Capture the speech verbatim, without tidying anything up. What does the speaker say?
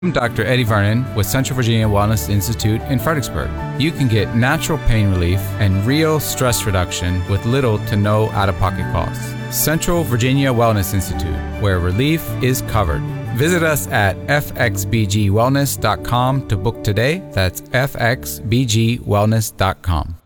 I'm Doctor Eddie Vernon with Central Virginia Wellness Institute in Fredericksburg. You can get natural pain relief and real stress reduction with little to no out-of-pocket costs. Central Virginia Wellness Institute, where relief is covered. Visit us at f x b g wellness dot com to book today. That's f x b g wellness dot com.